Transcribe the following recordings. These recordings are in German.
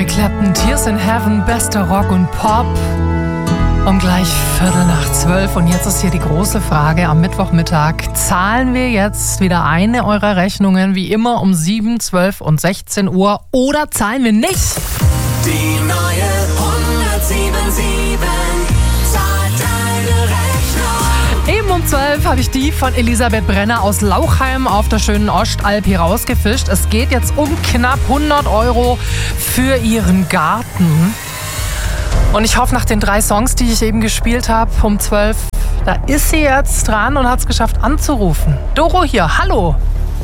Eric Clapton, Tears in Heaven, bester Rock und Pop. Um gleich 11:45 und jetzt ist hier die große Frage am Mittwochmittag. Zahlen wir jetzt wieder eine eurer Rechnungen wie immer um 7, 12 und 16 Uhr oder zahlen wir nicht? Die neue 107.7 zahlt deine Rechnung. Eben um 12 habe ich die von Elisabeth Brenner aus Lauchheim auf der schönen Ostalb hier rausgefischt. Es geht jetzt um knapp 100 € für ihren Garten. Und ich hoffe, nach den 3 Songs, die ich eben gespielt habe, um 12, da ist sie jetzt dran und hat es geschafft anzurufen. Doro hier, hallo.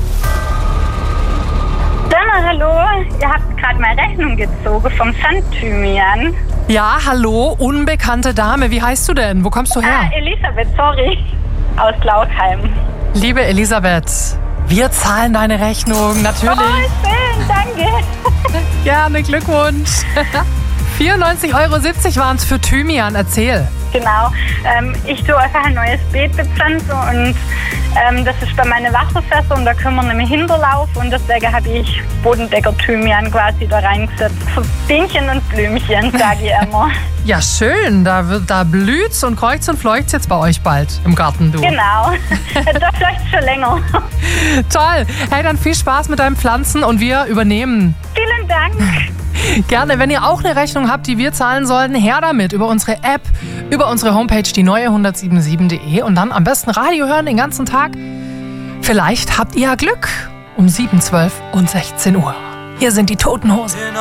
Dana, hallo. Ihr habt gerade mal Rechnung gezogen vom Sandthymian. Ja, hallo, unbekannte Dame. Wie heißt du denn? Wo kommst du her? Elisabeth, sorry. Aus Lauchheim. Liebe Elisabeth, wir zahlen deine Rechnung, natürlich. Oh, schön, danke. Gerne, Glückwunsch. 94,70 € waren es für Thymian. Erzähl. Genau. Ich tue einfach ein neues Beet bepflanzen und das ist bei meinen Wasserfässern und da können wir nämlich Hinterlauf und deswegen habe ich Bodendecker-Thymian quasi da reingesetzt. Für Bienchen und Blümchen, sage ich immer. Ja, schön. Da blüht's und kreucht's und fleucht's jetzt bei euch bald im Garten, du. Genau. Da fleucht schon länger. Toll. Hey, dann viel Spaß mit deinem Pflanzen und wir übernehmen. Vielen Dank. Gerne, wenn ihr auch eine Rechnung habt, die wir zahlen sollten, her damit über unsere App, über unsere Homepage, die neue 107.7.de und dann am besten Radio hören den ganzen Tag. Vielleicht habt ihr ja Glück um 7, 12 und 16 Uhr. Hier sind die Toten Hosen.